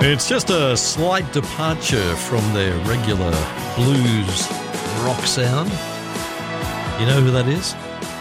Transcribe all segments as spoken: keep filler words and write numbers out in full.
It's just a slight departure from their regular blues rock sound. You know who that is?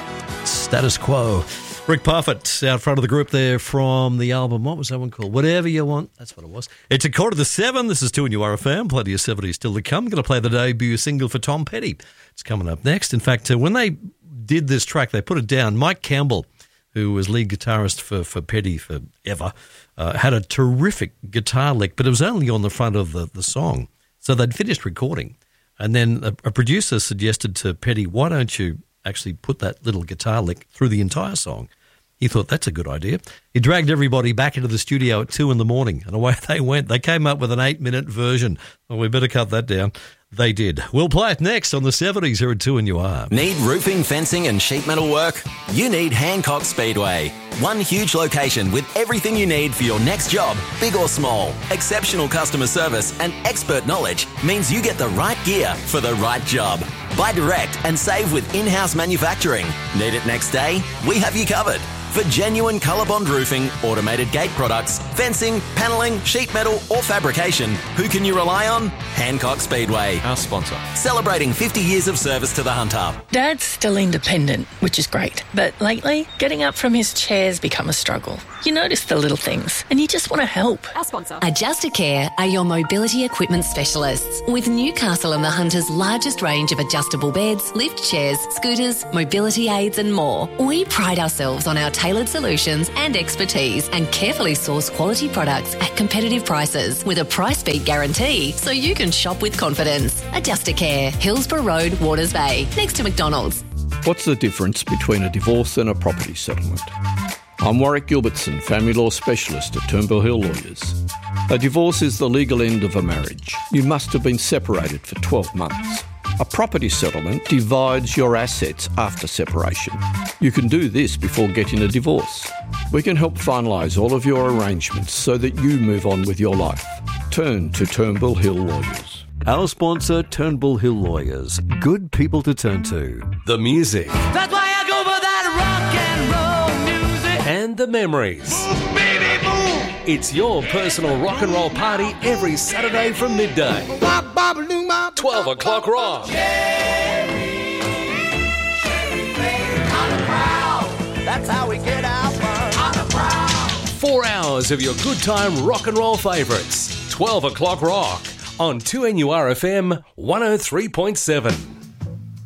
Status Quo. Rick Parfitt out front of the group there from the album. What was that one called? Whatever You Want. That's what it was. It's a quarter to seven. This is two and you are a fan. Plenty of seventies still to come. Going to play the debut single for Tom Petty. It's coming up next. In fact, uh, when they did this track, they put it down. Mike Campbell, who was lead guitarist for, for Petty forever, uh, had a terrific guitar lick, but it was only on the front of the, the song. So they'd finished recording. And then a, a producer suggested to Petty, why don't you actually put that little guitar lick through the entire song? He thought, that's a good idea. He dragged everybody back into the studio at two in the morning, and away they went. They came up with an eight-minute version. Well, we better cut that down. They did. We'll play it next on the seventies here at two and you are. Need roofing, fencing and sheet metal work? You need Hancock Speedway. One huge location with everything you need for your next job, big or small. Exceptional customer service and expert knowledge means you get the right gear for the right job. Buy direct and save with in-house manufacturing. Need it next day? We have you covered. For genuine ColourBond roofing, automated gate products, fencing, panelling, sheet metal or fabrication, who can you rely on? Hancock Speedway. Our sponsor. Celebrating fifty years of service to the Hunter. Dad's still independent, which is great. But lately, getting up from his chair's become a struggle. You notice the little things and you just want to help. Our sponsor. Adjustacare are your mobility equipment specialists. With Newcastle and the Hunter's largest range of adjustable beds, lift chairs, scooters, mobility aids and more. We pride ourselves on our tailored solutions and expertise and carefully source quality products at competitive prices with a price beat guarantee so you can shop with confidence. Adjustacare, Hillsborough Road, Waters Bay, next to McDonald's. What's the difference between a divorce and a property settlement? I'm Warwick Gilbertson, family law specialist at Turnbull Hill Lawyers. A divorce is the legal end of a marriage. You must have been separated for twelve months. A property settlement divides your assets after separation. You can do this before getting a divorce. We can help finalise all of your arrangements so that you move on with your life. Turn to Turnbull Hill Lawyers. Our sponsor, Turnbull Hill Lawyers. Good people to turn to. The music. That's why I go for that rock and roll music. And the memories. Move, baby, move. It's your personal rock and roll party every Saturday from midday. twelve o'clock rock. Sherry, Sherry, baby, on the prowl. That's how we get our fun. On the prowl. Four hours of your good time rock and roll favourites. twelve o'clock rock on two N U R F M one oh three point seven.